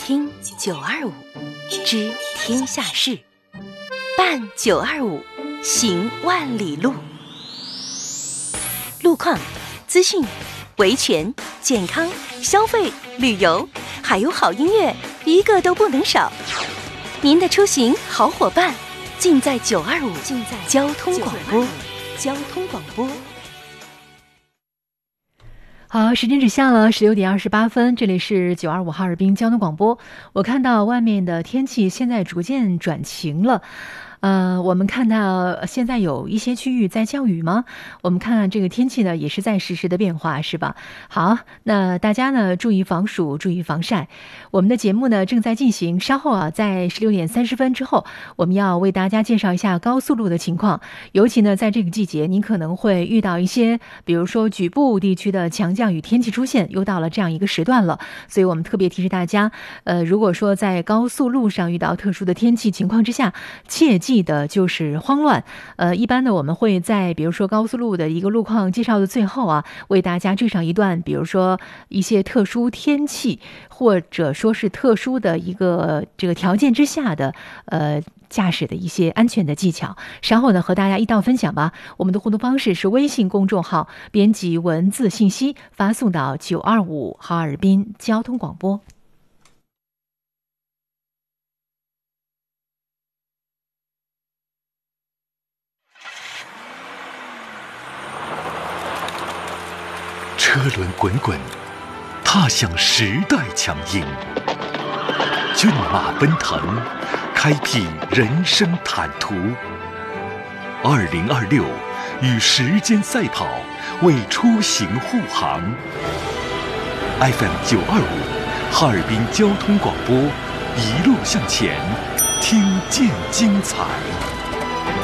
听925，知天下事，办925，行万里路。路况、资讯、维权、健康、消费、旅游，还有好音乐，一个都不能少。您的出行好伙伴，尽在925，尽在交通广播。交通广播。 好，时间指向了16点28分，这里是925哈尔滨交通广播。我看到外面的天气现在逐渐转晴了。我们看到现在有一些区域在降雨吗？我们看看这个天气呢，也是在实时的变化，是吧？好，那大家呢注意防暑，注意防晒。我们的节目呢正在进行，稍后啊，在16点30分之后，我们要为大家介绍一下高速路的情况。尤其呢，在这个季节，您可能会遇到一些，比如说局部地区的强降雨天气出现，又到了这样一个时段了，所以我们特别提示大家，如果说在高速路上遇到特殊的天气情况之下，切记的就是慌乱。一般呢，我们会在比如说高速路的一个路况介绍的最后啊，为大家缀上一段，比如说一些特殊天气或者说是特殊的一个这个条件之下的驾驶的一些安全的技巧。稍后呢，和大家一道分享吧。我们的互动方式是微信公众号编辑文字信息发送到925哈尔滨交通广播。 车轮滚滚，踏向时代强音；骏马奔腾，开辟人生坦途。2026，与时间赛跑，为出行护航。FM925，哈尔滨交通广播，一路向前，听见精彩。